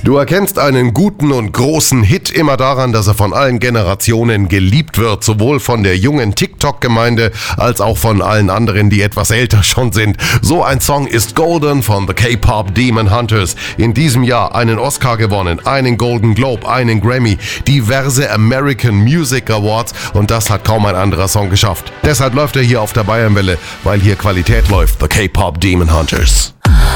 Du erkennst einen guten und großen Hit immer daran, dass er von allen Generationen geliebt wird, sowohl von der jungen TikTok-Gemeinde als auch von allen anderen, die etwas älter schon sind. So ein Song ist Golden von The K-Pop Demon Hunters. In diesem Jahr einen Oscar gewonnen, einen Golden Globe, einen Grammy, diverse American Music Awards und das hat kaum ein anderer Song geschafft. Deshalb läuft er hier auf der Bayernwelle, weil hier Qualität läuft. The K-Pop Demon Hunters.